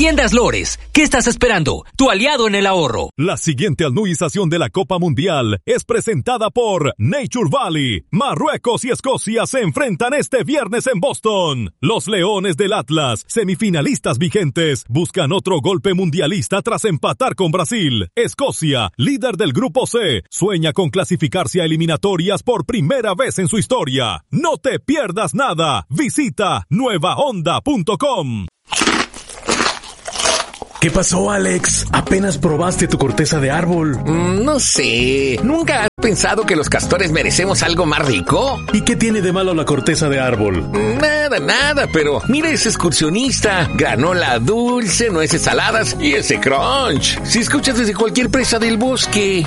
Tiendas Lores, ¿qué estás esperando? Tu aliado en el ahorro. La siguiente anuización de la Copa Mundial es presentada por Nature Valley. Marruecos y Escocia se enfrentan este viernes en Boston. Los Leones del Atlas, semifinalistas vigentes, buscan otro golpe mundialista tras empatar con Brasil. Escocia, líder del Grupo C, sueña con clasificarse a eliminatorias por primera vez en su historia. No te pierdas nada. Visita nuevahonda.com. ¿Qué pasó, Alex? ¿Apenas probaste tu corteza de árbol? No sé. ¿Nunca has pensado que los castores merecemos algo más rico? ¿Y qué tiene de malo la corteza de árbol? Nada, pero mira ese excursionista. Granola dulce, nueces saladas y ese crunch. Si escuchas desde cualquier presa del bosque.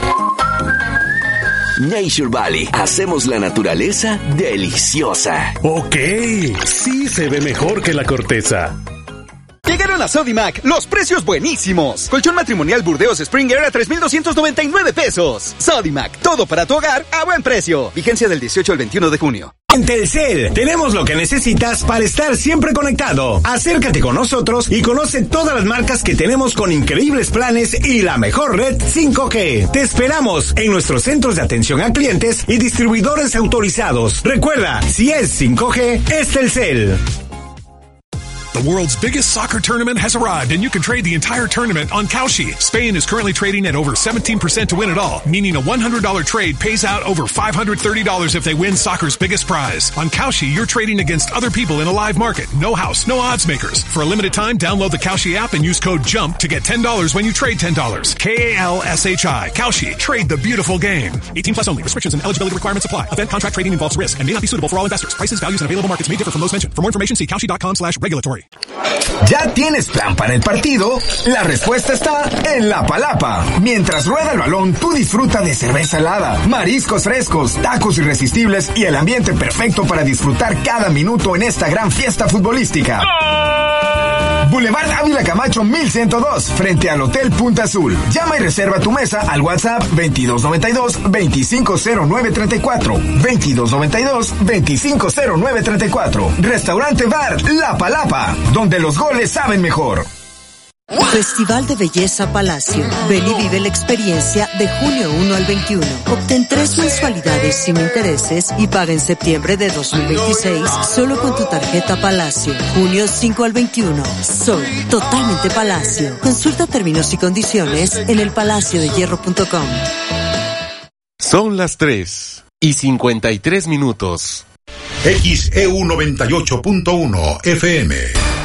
Nature Valley. Hacemos la naturaleza deliciosa. Ok, sí se ve mejor que la corteza. Llegaron a Sodimac los precios buenísimos. Colchón matrimonial Burdeos Springer a 3,299 pesos. Sodimac, todo para tu hogar a buen precio. Vigencia del 18 al 21 de junio. En Telcel, tenemos lo que necesitas para estar siempre conectado. Acércate con nosotros y conoce todas las marcas que tenemos con increíbles planes y la mejor red 5G. Te esperamos en nuestros centros de atención a clientes y distribuidores autorizados. Recuerda, si es 5G, es Telcel. The world's biggest soccer tournament has arrived, and you can trade the entire tournament on Kalshi. Spain is currently trading at over 17% to win it all, meaning a $100 trade pays out over $530 if they win soccer's biggest prize. On Kalshi, you're trading against other people in a live market. No house, no odds makers. For a limited time, download the Kalshi app and use code JUMP to get $10 when you trade $10. Kalshi. Kalshi. Trade the beautiful game. 18 plus only. Restrictions and eligibility requirements apply. Event contract trading involves risk and may not be suitable for all investors. Prices, values, and available markets may differ from those mentioned. For more information, see kalshi.com/regulatory. ¿Ya tienes plan para el partido? La respuesta está en La Palapa. Mientras rueda el balón, tú disfruta de cerveza helada, mariscos frescos, tacos irresistibles y el ambiente perfecto para disfrutar cada minuto en esta gran fiesta futbolística. Boulevard Ávila Camacho 1102, frente al Hotel Punta Azul. Llama y reserva tu mesa al WhatsApp 2292-250934. 2292-250934. Restaurante Bar La Palapa, donde los goles saben mejor. Festival de Belleza Palacio. Ven y vive la experiencia de junio 1 al 21. Obtén 3 mensualidades sin intereses y paga en septiembre de 2026 solo con tu tarjeta Palacio. Junio 5 al 21. Soy totalmente Palacio. Consulta términos y condiciones en elpalaciodehierro.com. Son las 3:53. XEU 98.1 FM.